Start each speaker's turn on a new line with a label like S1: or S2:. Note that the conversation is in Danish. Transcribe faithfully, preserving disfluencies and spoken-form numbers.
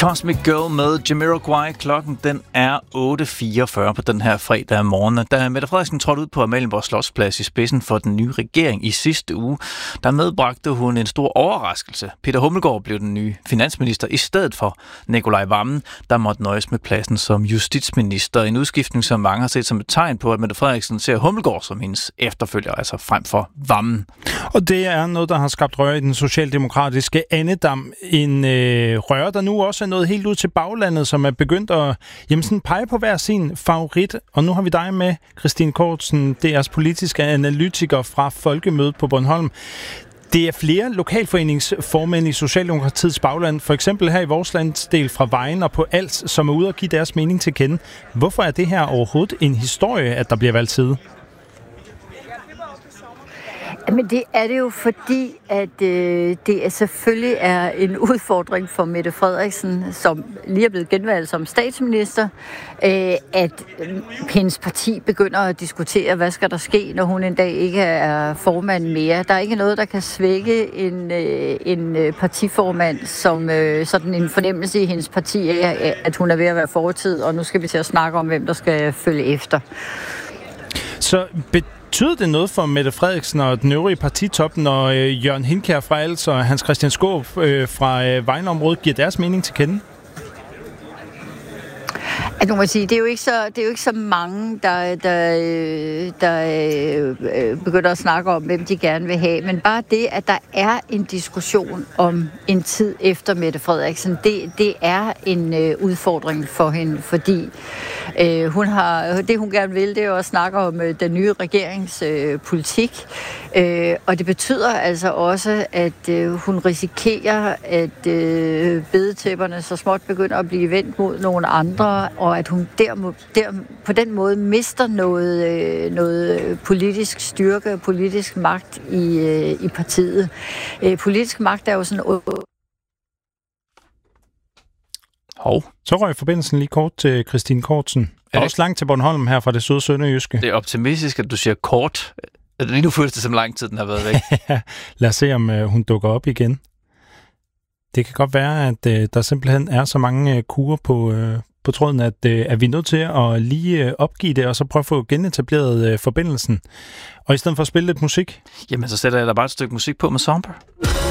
S1: Cosmic Girl med Jamiroquai. Klokken den er otte fireogfyrre på den her fredag morgen. Da Mette Frederiksen trådte ud på Amalienborg Slotsplads i spidsen for den nye regering i sidste uge, der medbragte hun en stor overraskelse. Peter Hummelgaard blev den nye finansminister i stedet for Nicolai Wammen, der måtte nøjes med pladsen som justitsminister. En udskiftning, som mange har set som et tegn på, at Mette Frederiksen ser Hummelgaard som hendes efterfølger, altså frem for Wammen.
S2: Og det er noget, der har skabt røre i den socialdemokratiske andedam. En øh, røre, der nu også er nået helt ud til baglandet, som er begyndt at jamen, sådan pege på hver sin favorit. Og nu har vi dig med, Christine Kortsen, D R's politiske analytiker fra Folkemødet på Bornholm. Det er flere lokalforeningsformænd i Socialdemokratiets bagland, for eksempel her i vores landsdel fra Vejen og på Als, som er ude og give deres mening til kende. Hvorfor er det her overhovedet en historie, at der bliver valgt side?
S3: Men det er det jo fordi, at øh, det er selvfølgelig er en udfordring for Mette Frederiksen, som lige er blevet genvalgt som statsminister, øh, at øh, hendes parti begynder at diskutere, hvad skal der ske, når hun en dag ikke er formand mere. Der er ikke noget, der kan svække en, øh, en partiformand, som øh, sådan en fornemmelse i hendes parti er, at hun er ved at være fortid, og nu skal vi til at snakke om, hvem der skal følge efter.
S2: Så betyder det noget for Mette Frederiksen og den øvrige partitop, når øh, Jørgen Hinkjær fra Als og Hans Christian Skaarup øh, fra øh, Vejleområdet giver deres mening til kende?
S3: At du må sige, det er jo ikke så, det er jo ikke så mange, der, der, der øh, begynder at snakke om, hvem de gerne vil have. Men bare det, at der er en diskussion om en tid efter Mette Frederiksen, det, det er en øh, udfordring for hende, fordi øh, hun har, det, hun gerne vil, det er jo at snakke om øh, den nye regeringspolitik. Øh, øh, og det betyder altså også, at øh, hun risikerer, at øh, bedetæpperne så småt begynder at blive vendt mod nogle andre, og at hun der, der på den måde mister noget, øh, noget politisk styrke og politisk magt i, øh, i partiet. Øh, politisk magt er jo sådan...
S2: Hov. Så røg forbindelsen lige kort til Christine Kortsen. Og også langt til Bornholm her fra det søde sønderjyske.
S1: Det er optimistisk, at du siger kort. Lige nu føles det som lang tid, den har været væk.
S2: Lad os se, om øh, hun dukker op igen. Det kan godt være, at øh, der simpelthen er så mange øh, kurer på... Øh, på tråden, at, øh, at vi er nødt til at lige øh, opgive det, og så prøve at få genetableret øh, forbindelsen. Og i stedet for at spille lidt musik.
S1: Jamen, så sætter jeg da bare et stykke musik på med Somber.